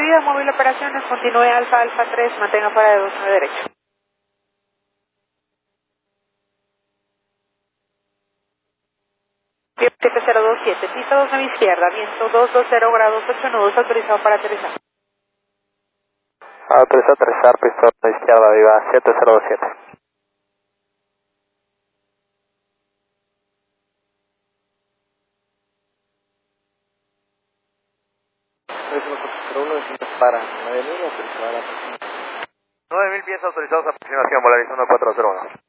recibida, móvil operaciones, continúe Alfa Alfa 3, mantenga fuera de 29 derecho. 7027, pista 29 izquierda, viento 220 grados 8 nudos, autorizado para aterrizar. Autoriza aterrizar, pista 2 izquierda, viva 7027. Para 9000 autorizado a la aproximación. 9000 pies autorizados a aproximación, Volaris 1401.